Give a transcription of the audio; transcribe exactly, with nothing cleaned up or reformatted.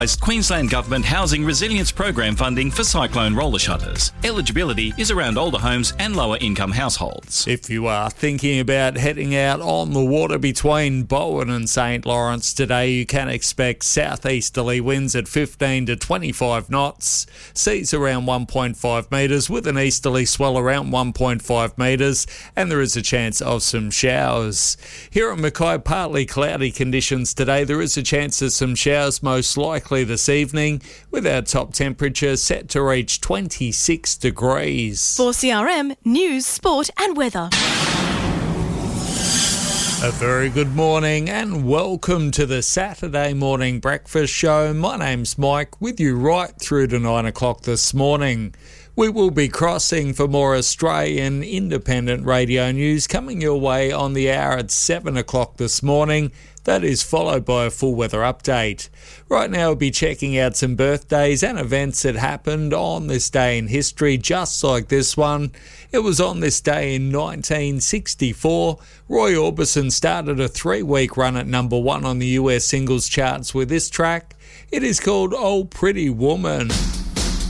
Queensland Government Housing Resilience Program funding for cyclone roller shutters. Eligibility is around older homes and lower income households. If you are thinking about heading out on the water between Bowen and St Lawrence today, you can expect southeasterly winds at fifteen to twenty-five knots, seas around one point five metres with an easterly swell around one point five metres, and there is a chance of some showers. Here at Mackay, partly cloudy conditions today. There is a chance of some showers most likely this evening, with our top temperature set to reach twenty-six degrees. For C R M, news, sport and weather. A very good morning and welcome to the Saturday morning breakfast show. My name's Mike, with you right through to nine o'clock this morning. We will be crossing for more Australian independent radio news coming your way on the hour at seven o'clock this morning. That is followed by a full weather update. Right now we'll be checking out some birthdays and events that happened on this day in history, just like this one. It was on this day in nineteen sixty-four. Roy Orbison started a three-week run at number one on the U S singles charts with this track. It is called Oh Pretty Woman.